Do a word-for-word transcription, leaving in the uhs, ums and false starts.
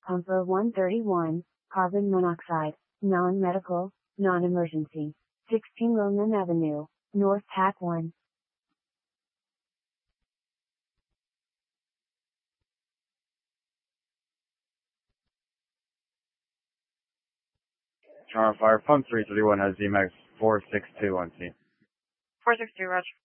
Pumper one thirty-one, carbon monoxide, non-medical, non-emergency. sixteen Roman Avenue, North Tack one. Toronto Fire, pump three thirty-one has Z MAX four six two on scene. four six two, Roger.